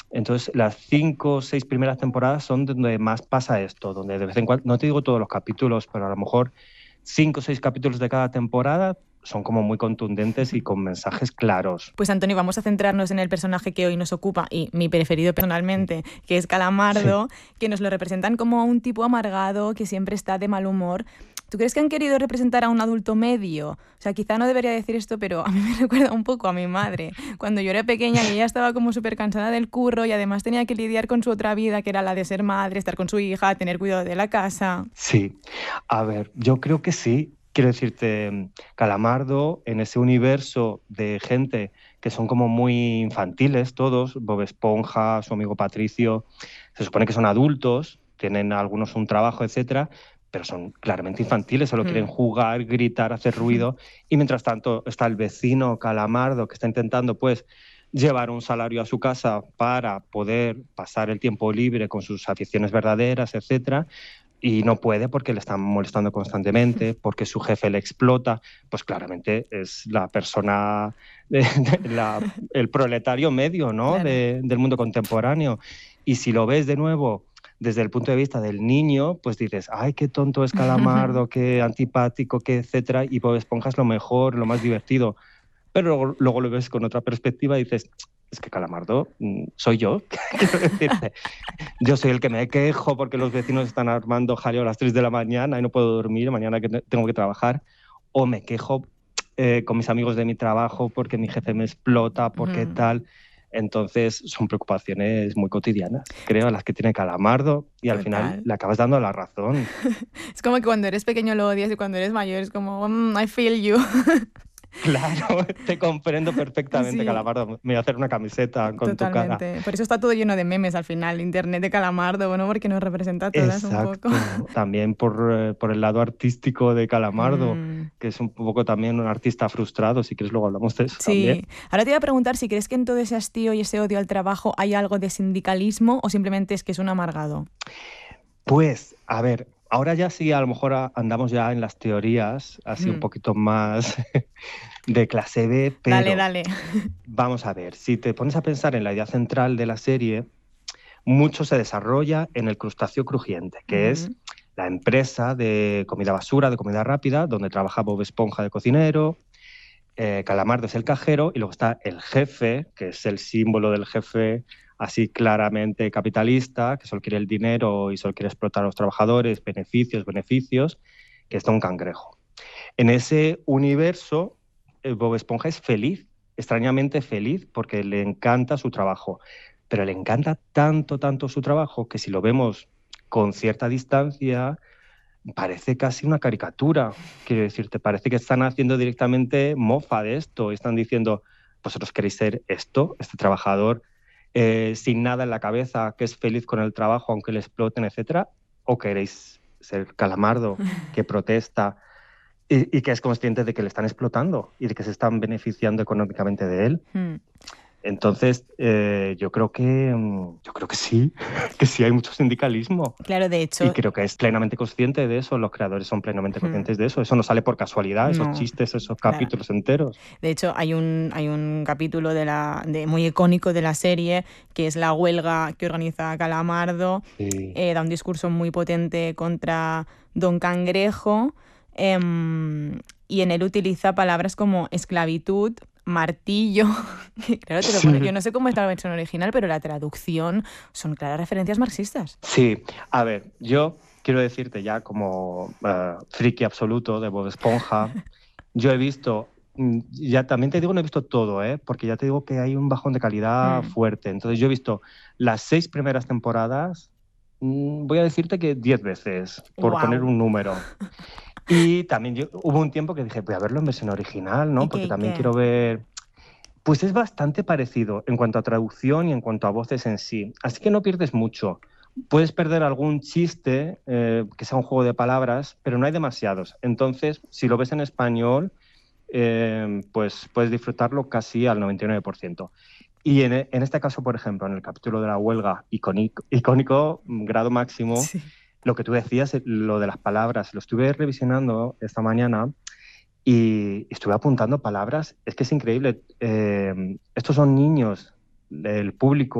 Entonces, las 5 o 6 primeras temporadas son donde más pasa esto, donde de vez en cuando, no te digo todos los capítulos, pero a lo mejor 5 o 6 capítulos de cada temporada son como muy contundentes y con mensajes claros. Pues Antonio, vamos a centrarnos en el personaje que hoy nos ocupa y mi preferido personalmente, que es Calamardo, que nos lo representan como un tipo amargado que siempre está de mal humor. ¿Tú crees que han querido representar a un adulto medio? O sea, quizá no debería decir esto, pero a mí me recuerda un poco a mi madre. Cuando yo era pequeña y ella estaba como súper cansada del curro y además tenía que lidiar con su otra vida, que era la de ser madre, estar con su hija, tener cuidado de la casa. Sí, a ver, yo creo que sí. Quiero decirte, Calamardo, en ese universo de gente que son como muy infantiles todos, Bob Esponja, su amigo Patricio, se supone que son adultos, tienen algunos un trabajo, etcétera, pero son claramente infantiles, solo quieren jugar, gritar, hacer ruido, y mientras tanto está el vecino Calamardo que está intentando, pues, llevar un salario a su casa para poder pasar el tiempo libre con sus aficiones verdaderas, etcétera, y no puede porque le están molestando constantemente, porque su jefe le explota, pues claramente es la persona, el proletario medio, ¿no? Claro. Del mundo contemporáneo. Y si lo ves de nuevo desde el punto de vista del niño, pues dices, ay, qué tonto es Calamardo, qué antipático, qué etcétera, y Bob Esponja es lo mejor, lo más divertido. Pero luego lo ves con otra perspectiva y dices, es que Calamardo soy yo, quiero decirte. Yo soy el que me quejo porque los vecinos están armando jaleo a las 3 de la mañana y no puedo dormir, mañana que tengo que trabajar. O me quejo con mis amigos de mi trabajo porque mi jefe me explota, porque tal. Entonces son preocupaciones muy cotidianas, creo, las que tiene Calamardo y al final Total. le acabas dando la razón. Es como que cuando eres pequeño lo odias y cuando eres mayor es como, I feel you. Claro, te comprendo perfectamente, Sí, Calamardo. Me voy a hacer una camiseta con tu cara. totalmente. Por eso está todo lleno de memes al final, internet de Calamardo, bueno, porque nos representa a todas un poco. Exacto. También por el lado artístico de Calamardo, que es un poco también un artista frustrado. Si quieres, luego hablamos de eso también. Sí. Ahora te iba a preguntar si crees que en todo ese hastío y ese odio al trabajo hay algo de sindicalismo o simplemente es que es un amargado. Pues, a ver, ahora ya sí, a lo mejor andamos ya en las teorías, así un poquito más de clase B, Dale, pero dale. vamos a ver, si te pones a pensar en la idea central de la serie, mucho se desarrolla en el Crustáceo Crujiente, que es la empresa de comida basura, de comida rápida, donde trabaja Bob Esponja de cocinero, Calamardo es el cajero y luego está el jefe, que es el símbolo del jefe así claramente capitalista, que solo quiere el dinero y solo quiere explotar a los trabajadores, beneficios, que es Don Cangrejo. En ese universo, Bob Esponja es feliz, extrañamente feliz, porque le encanta su trabajo, pero le encanta tanto su trabajo que si lo vemos con cierta distancia, parece casi una caricatura. Quiero decirte, parece que están haciendo directamente mofa de esto. Están diciendo, vosotros queréis ser esto, este trabajador sin nada en la cabeza, que es feliz con el trabajo aunque le exploten, etcétera, o queréis ser Calamardo, que protesta y que es consciente de que le están explotando y de que se están beneficiando económicamente de él. Entonces, yo creo que sí, que sí hay mucho sindicalismo. Claro, de hecho. Y creo que es plenamente consciente de eso, los creadores son plenamente conscientes de eso. Eso no sale por casualidad, esos No, chistes, esos claro. capítulos enteros. De hecho, hay un capítulo muy icónico de la serie, que es la huelga que organiza Calamardo. Sí. Da un discurso muy potente contra Don Cangrejo, y en él utiliza palabras como esclavitud, martillo. Claro, te lo pone. Yo no sé cómo está la versión original, pero la traducción son claras referencias marxistas. Sí, a ver, yo quiero decirte ya como friki absoluto de Bob Esponja, yo he visto, ya también te digo, no he visto todo, porque ya te digo que hay un bajón de calidad fuerte. Entonces yo he visto las 6 primeras temporadas, voy a decirte que 10 veces, por poner un número. Y también hubo un tiempo que dije, voy a verlo en versión original, ¿no? Porque también quiero ver. Pues es bastante parecido en cuanto a traducción y en cuanto a voces en sí. Así que no pierdes mucho. Puedes perder algún chiste que sea un juego de palabras, pero no hay demasiados. Entonces, si lo ves en español, pues puedes disfrutarlo casi al 99%. Y en este caso, por ejemplo, en el capítulo de la huelga, icónico, grado máximo, Sí. lo que tú decías, lo de las palabras, lo estuve revisionando esta mañana y estuve apuntando palabras. Es que es increíble. Estos son niños, el público